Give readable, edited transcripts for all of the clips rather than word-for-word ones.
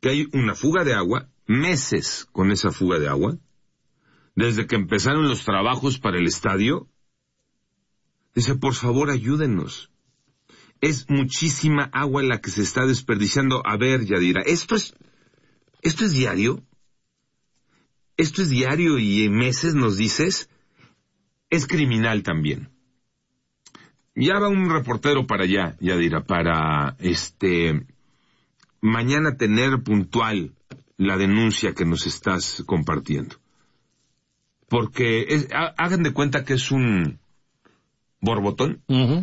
que hay una fuga de agua, meses con esa fuga de agua, desde que empezaron los trabajos para el estadio. Dice, por favor, ayúdenos. Es muchísima agua la que se está desperdiciando. A ver, Yadira, ¿esto es diario? ¿Esto es diario y en meses nos dices? Es criminal también. Ya va un reportero para allá, Yadira, para mañana tener puntual la denuncia que nos estás compartiendo. Porque hagan de cuenta que es un borbotón.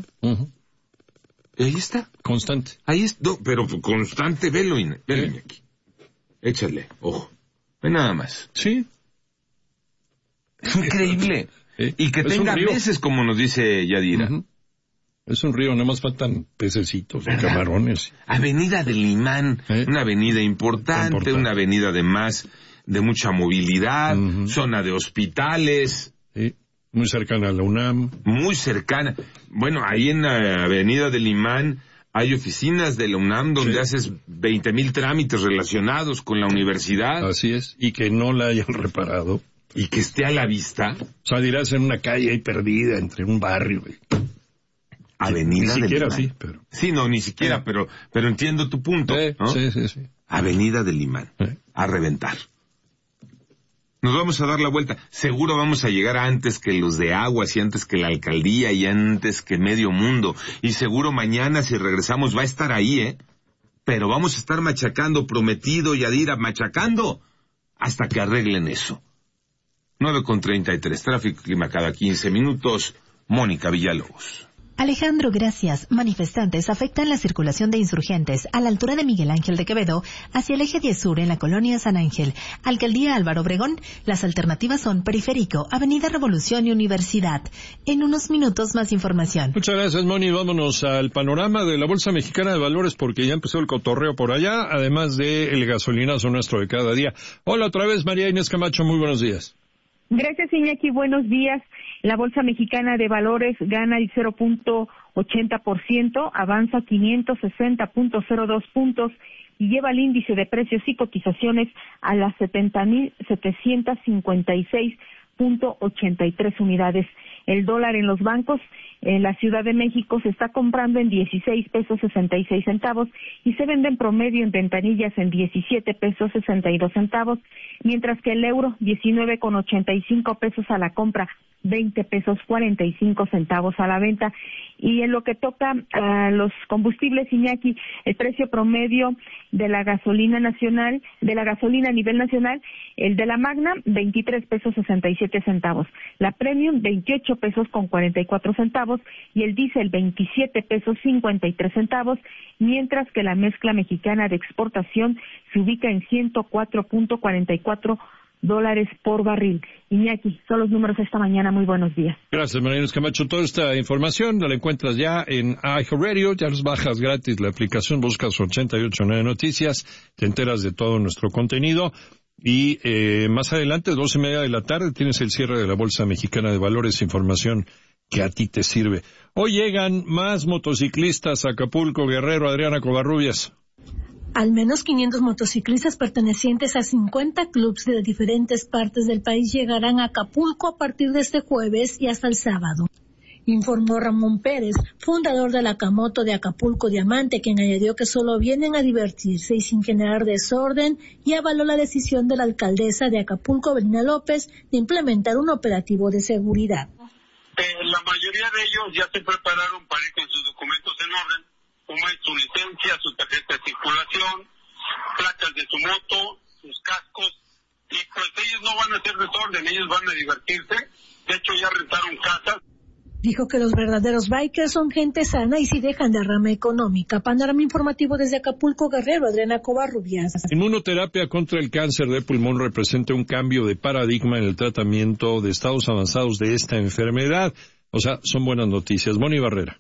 Ahí está. Constante. Ahí está, no, pero constante, velo aquí. Échale, ojo. Ve nada más. Sí. Es increíble. Y que tenga meses, como nos dice Yadira. Es un río, nada más faltan pececitos y camarones. Avenida del Limán, una avenida importante, una avenida además de mucha movilidad, zona de hospitales. Sí. Muy cercana a la UNAM. Muy cercana. Bueno, ahí en la avenida del Limán hay oficinas de la UNAM donde haces 20,000 trámites relacionados con la universidad. Así es, y que no la hayan reparado. Y que esté a la vista. O sea, dirás en una calle ahí perdida entre un barrio. Avenida del Limán. Ni siquiera así, pero... Sí, no, ni siquiera, pero entiendo tu punto, ¿no? Sí. Avenida del Limán, a reventar. Nos vamos a dar la vuelta. Seguro vamos a llegar antes que los de Aguas y antes que la alcaldía y antes que medio mundo. Y seguro mañana, si regresamos, va a estar ahí, Pero vamos a estar machacando, prometido, Yadira, machacando, hasta que arreglen eso. 9:33, tráfico y clima cada 15 minutos. Mónica Villalobos. Alejandro, gracias. Manifestantes afectan la circulación de insurgentes a la altura de Miguel Ángel de Quevedo hacia el eje 10 sur en la colonia San Ángel. Alcaldía Álvaro Obregón. Las alternativas son Periférico, Avenida Revolución y Universidad. En unos minutos más información. Muchas gracias, Moni. Vámonos al panorama de la Bolsa Mexicana de Valores porque ya empezó el cotorreo por allá, además de el gasolinazo nuestro de cada día. Hola otra vez, María Inés Camacho. Muy buenos días. Gracias, Iñaki. Buenos días. La Bolsa Mexicana de Valores gana el 0.80%, avanza 560.02 puntos y lleva el índice de precios y cotizaciones a las 70,756.83 unidades. El dólar en los bancos en la Ciudad de México se está comprando en 16 pesos 66 centavos y se vende en promedio en ventanillas en 17 pesos 62 centavos, mientras que el euro 19,85 pesos a la compra, 20 pesos 45 centavos a la venta. Y en lo que toca a los combustibles, Iñaki, el precio promedio de la gasolina nacional, de la gasolina a nivel nacional, el de la Magna, 23 pesos 67 centavos, la Premium, 28 pesos con 44 centavos, y el diésel, 27 pesos 53 centavos, mientras que la mezcla mexicana de exportación se ubica en $104.44 por barril. Iñaki, son los números esta mañana. Muy buenos días. Gracias, María Inés Camacho. Toda esta información la encuentras ya en iHeartRadio. Ya los bajas gratis la aplicación, buscas 889 Noticias, te enteras de todo nuestro contenido. Y más adelante, 12:30 de la tarde, tienes el cierre de la Bolsa Mexicana de Valores, información que a ti te sirve. Hoy llegan más motociclistas a Acapulco, Guerrero. Adriana Covarrubias. Al menos 500 motociclistas pertenecientes a 50 clubs de diferentes partes del país llegarán a Acapulco a partir de este jueves y hasta el sábado, informó Ramón Pérez, fundador de la Camoto de Acapulco Diamante, quien añadió que solo vienen a divertirse y sin generar desorden, y avaló la decisión de la alcaldesa de Acapulco, Belina López, de implementar un operativo de seguridad. La mayoría de ellos ya se prepararon para ir con sus documentos en orden, como es su licencia, su tarjeta de circulación, placas de su moto, sus cascos, y pues ellos no van a hacer desorden, ellos van a divertirse. De hecho ya rentaron casas. Dijo que los verdaderos bikers son gente sana y si dejan de rama económica. Panorama informativo desde Acapulco, Guerrero, Adriana Covarrubias. Inmunoterapia contra el cáncer de pulmón representa un cambio de paradigma en el tratamiento de estados avanzados de esta enfermedad. O sea, son buenas noticias. Moni Barrera.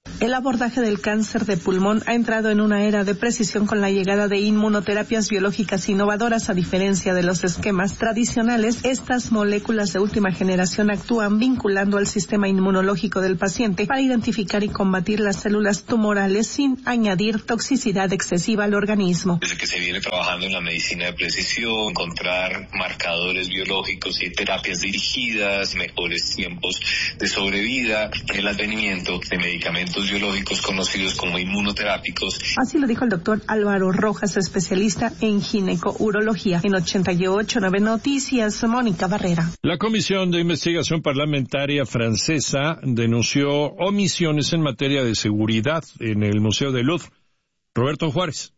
El abordaje del cáncer de pulmón ha entrado en una era de precisión con la llegada de inmunoterapias biológicas innovadoras. A diferencia de los esquemas tradicionales, estas moléculas de última generación actúan vinculando al sistema inmunológico del paciente para identificar y combatir las células tumorales sin añadir toxicidad excesiva al organismo. Desde que se viene trabajando en la medicina de precisión, encontrar marcadores biológicos y terapias dirigidas, mejores tiempos de sobrevida, el advenimiento de medicamentos biológicos conocidos como inmunoterápicos. Así lo dijo el doctor Álvaro Rojas, especialista en gineco-urología. En 88.9 Noticias, Mónica Barrera. La Comisión de Investigación Parlamentaria francesa denunció omisiones en materia de seguridad en el Museo del Louvre. Roberto Juárez.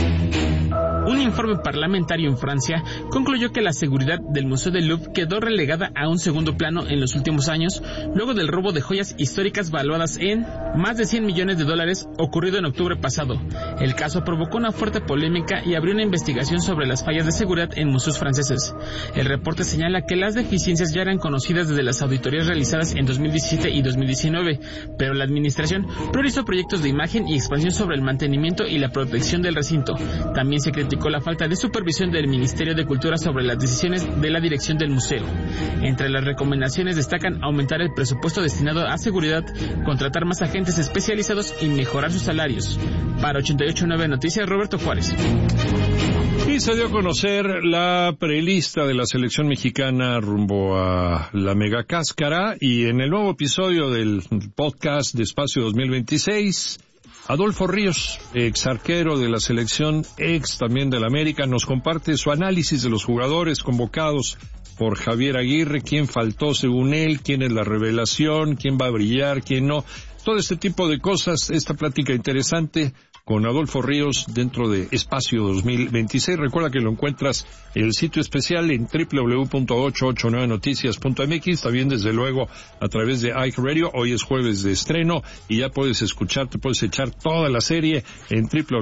Un informe parlamentario en Francia concluyó que la seguridad del Museo del Louvre quedó relegada a un segundo plano en los últimos años, luego del robo de joyas históricas valuadas en más de $100 millones ocurrido en octubre pasado. El caso provocó una fuerte polémica y abrió una investigación sobre las fallas de seguridad en museos franceses. El reporte señala que las deficiencias ya eran conocidas desde las auditorías realizadas en 2017 y 2019, pero la administración priorizó proyectos de imagen y expansión sobre el mantenimiento y la protección del recinto. También se criticó la falta de supervisión del Ministerio de Cultura sobre las decisiones de la dirección del museo. Entre las recomendaciones destacan aumentar el presupuesto destinado a seguridad, contratar más agentes especializados y mejorar sus salarios. Para 88.9 Noticias, Roberto Juárez. Y se dio a conocer la prelista de la selección mexicana rumbo a la megacáscara, y en el nuevo episodio del podcast de Espacio 2026, Adolfo Ríos, ex arquero de la selección, ex también del América, nos comparte su análisis de los jugadores convocados por Javier Aguirre, quién faltó según él, quién es la revelación, quién va a brillar, quién no. Todo este tipo de cosas, esta plática interesante con Adolfo Ríos dentro de Espacio 2026. Recuerda que lo encuentras en el sitio especial en www.889noticias.mx, también desde luego a través de iHeartRadio. Hoy es jueves de estreno y ya puedes escuchar, te puedes echar toda la serie en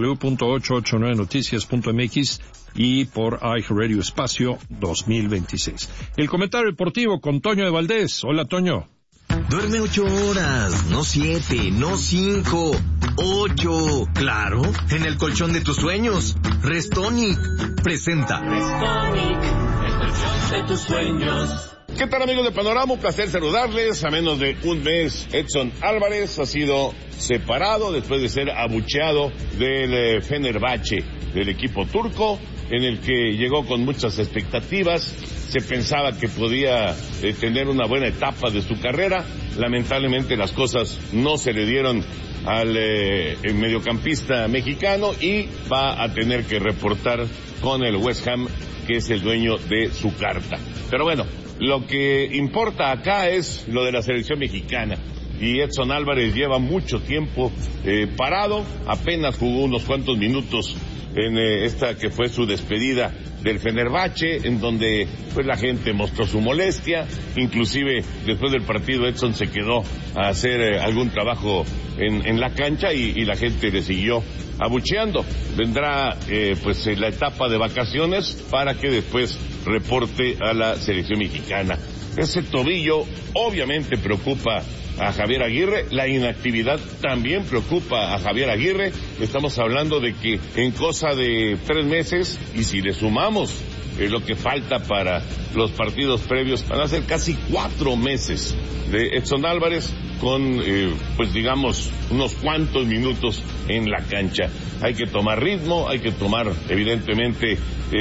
www.889noticias.mx y por iHeartRadio Espacio 2026. El comentario deportivo con Toño de Valdés. Hola, Toño. Duerme 8 horas, no 7, no 5, 8. Claro, en el colchón de tus sueños. Restonic presenta. Restonic, el colchón de tus sueños. ¿Qué tal, amigos de Panorama? Un placer saludarles. A menos de un mes, Edson Álvarez ha sido separado después de ser abucheado del Fenerbahçe, del equipo turco, en el que llegó con muchas expectativas. Se pensaba que podía tener una buena etapa de su carrera. Lamentablemente las cosas no se le dieron al mediocampista mexicano y va a tener que reportar con el West Ham, que es el dueño de su carta. Pero bueno, lo que importa acá es lo de la selección mexicana. Y Edson Álvarez lleva mucho tiempo parado, apenas jugó unos cuantos minutos en esta que fue su despedida del Fenerbahçe, en donde pues la gente mostró su molestia. Inclusive después del partido Edson se quedó a hacer algún trabajo en la cancha y la gente le siguió abucheando. Vendrá pues la etapa de vacaciones para que después reporte a la selección mexicana. Ese tobillo obviamente preocupa a Javier Aguirre, la inactividad también preocupa a Javier Aguirre. Estamos hablando de que en cosa de 3 meses, y si le sumamos lo que falta para los partidos previos, van a ser casi 4 meses de Edson Álvarez con, pues digamos, unos cuantos minutos en la cancha. Hay que tomar ritmo, hay que tomar evidentemente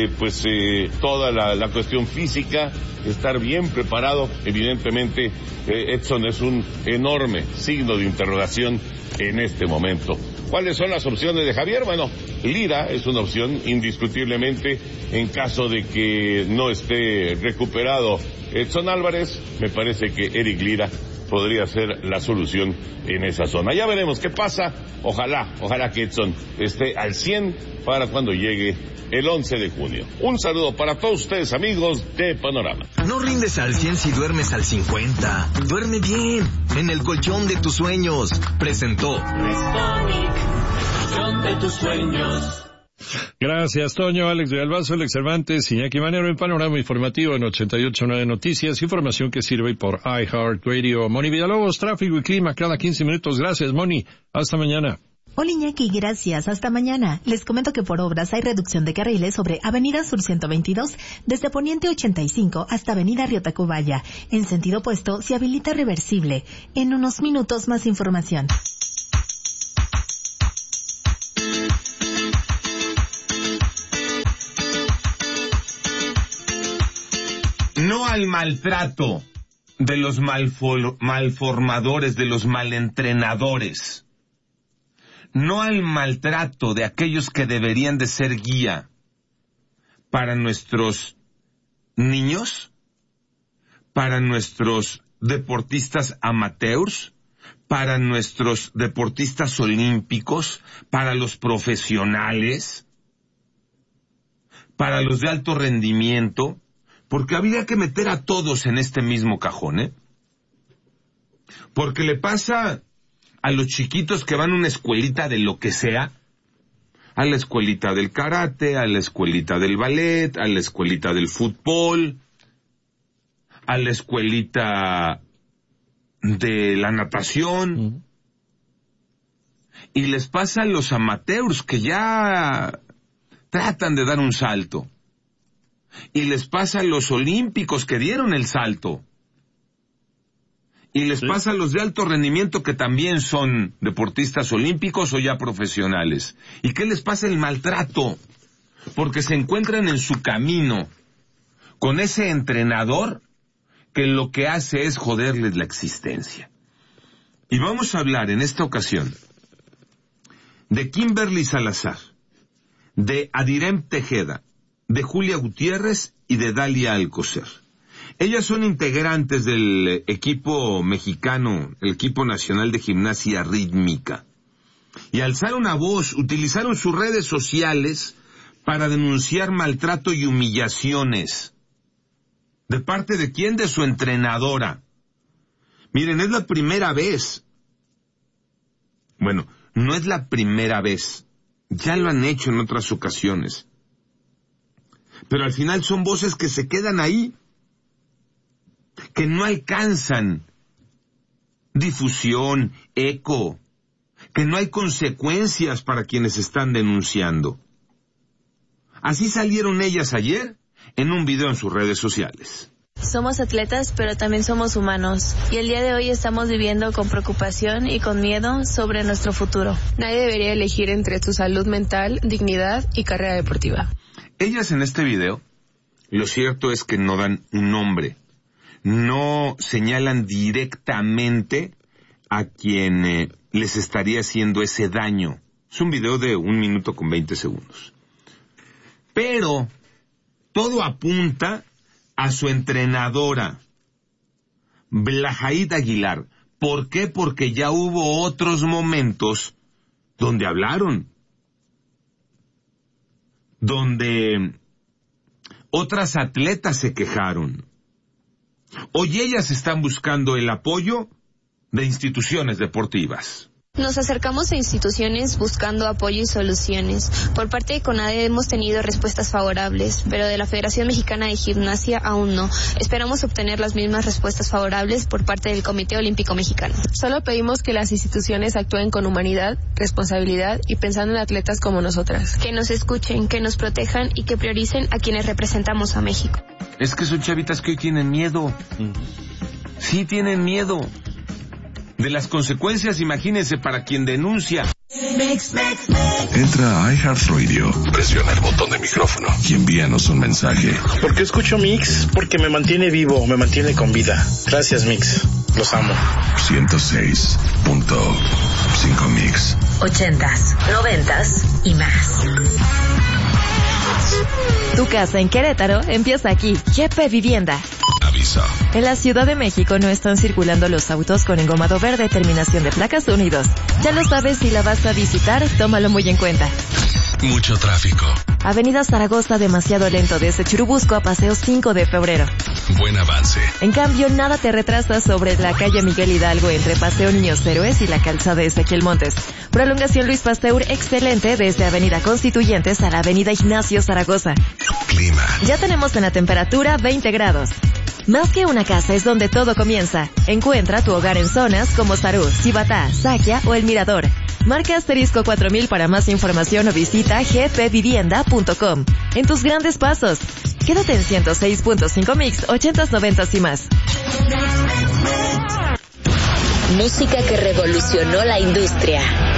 toda la cuestión física, estar bien preparado. Evidentemente Edson es un enorme signo de interrogación en este momento. ¿Cuáles son las opciones de Javier? Bueno, Lira es una opción indiscutiblemente en caso de que no esté recuperado Edson Álvarez. Me parece que Eric Lira podría ser la solución en esa zona. Ya veremos qué pasa. Ojalá que Edson esté al 100 para cuando llegue el 11 de junio. Un saludo para todos ustedes, amigos de Panorama. No rindes al 100 si duermes al 50. Duerme bien, en el colchón de tus sueños. Presentó Restonic, el colchón de tus sueños. Gracias, Toño, Alex de Albazo, Alex Cervantes, Iñaki Manero, en Panorama Informativo en 88.9 Noticias, información que sirve por iHeartRadio. Moni Villalobos, tráfico y clima cada 15 minutos. Gracias, Moni. Hasta mañana. Hola Iñaki, gracias. Hasta mañana. Les comento que por obras hay reducción de carriles sobre Avenida Sur 122 desde Poniente 85 hasta Avenida Río Tacubaya. En sentido opuesto se habilita reversible. En unos minutos más información. No al maltrato de los malformadores, de los malentrenadores. No al maltrato de aquellos que deberían de ser guía para nuestros niños, para nuestros deportistas amateurs, para nuestros deportistas olímpicos, para los profesionales, para los de alto rendimiento, porque habría que meter a todos en este mismo cajón, ¿eh? Porque le pasa a los chiquitos que van a una escuelita de lo que sea, a la escuelita del karate, a la escuelita del ballet, a la escuelita del fútbol, a la escuelita de la natación, y les pasa a los amateurs que ya tratan de dar un salto, y les pasa a los olímpicos que dieron el salto, y les pasa a los de alto rendimiento que también son deportistas olímpicos o ya profesionales. ¿Y qué les pasa? El maltrato, porque se encuentran en su camino con ese entrenador que lo que hace es joderles la existencia. Y vamos a hablar en esta ocasión de Kimberly Salazar, de Adirem Tejeda, de Julia Gutiérrez y de Dalia Alcocer. Ellas son integrantes del equipo mexicano, el equipo nacional de gimnasia rítmica. Y alzaron una voz, utilizaron sus redes sociales para denunciar maltrato y humillaciones. ¿De parte de quién? De su entrenadora. Miren, es la primera vez. Bueno, no es la primera vez. Ya lo han hecho en otras ocasiones. Pero al final son voces que se quedan ahí, que no alcanzan difusión, eco, que no hay consecuencias para quienes están denunciando. Así salieron ellas ayer en un video en sus redes sociales. Somos atletas, pero también somos humanos, y el día de hoy estamos viviendo con preocupación y con miedo sobre nuestro futuro. Nadie debería elegir entre su salud mental, dignidad y carrera deportiva. Ellas en este video, lo cierto es que no dan un nombre, no señalan directamente a quien les estaría haciendo ese daño. Es un video de 1 minuto con 20 segundos. Pero todo apunta a su entrenadora, Blajaid Aguilar. ¿Por qué? Porque ya hubo otros momentos donde hablaron, donde otras atletas se quejaron. Hoy ellas están buscando el apoyo de instituciones deportivas. Nos acercamos a instituciones buscando apoyo y soluciones. Por parte de CONADE hemos tenido respuestas favorables, pero de la Federación Mexicana de Gimnasia aún no. Esperamos obtener las mismas respuestas favorables por parte del Comité Olímpico Mexicano. Solo pedimos que las instituciones actúen con humanidad, responsabilidad y pensando en atletas como nosotras. Que nos escuchen, que nos protejan y que prioricen a quienes representamos a México. Es que son chavitas que hoy tienen miedo. Sí tienen miedo de las consecuencias, imagínense, para quien denuncia. Entra a iHeartRadio, presiona el botón de micrófono y envíanos un mensaje. ¿Por qué escucho Mix? Porque me mantiene vivo, me mantiene con vida. Gracias, Mix. Los amo. 106.5 Mix. 80s, 90s y más. Tu casa en Querétaro empieza aquí. Jepe Vivienda. Avisa. En la Ciudad de México no están circulando los autos con engomado verde, terminación de placas 1 y 2. Ya lo sabes, si la vas a visitar, tómalo muy en cuenta. mucho tráfico. Avenida Zaragoza demasiado lento desde Churubusco a Paseo 5 de febrero. Buen avance. En cambio, nada te retrasa sobre la calle Miguel Hidalgo entre Paseo Niños Héroes y la calzada Ezequiel Montes. Prolongación Luis Pasteur excelente desde Avenida Constituyentes a la Avenida Ignacio Zaragoza. Clima. Ya tenemos en la temperatura 20 grados. Más que una casa es donde todo comienza. Encuentra tu hogar en zonas como Sarú, Cibatá, Saquia o El Mirador. Marca *4000 para más información o visita gpvivienda.com. En tus grandes pasos. Quédate en 106.5 Mix, 80s, 90s y más. Música que revolucionó la industria.